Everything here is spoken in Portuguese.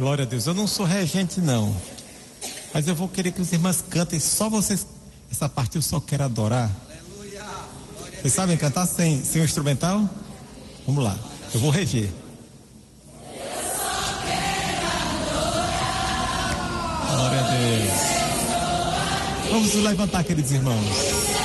Glória a Deus. Eu não sou regente, não. Mas eu vou querer que os irmãos cantem só vocês. Essa parte eu só quero adorar. Vocês sabem cantar sem o instrumental? Vamos lá. Eu vou reger. Glória a Deus. Vamos nos levantar, queridos irmãos.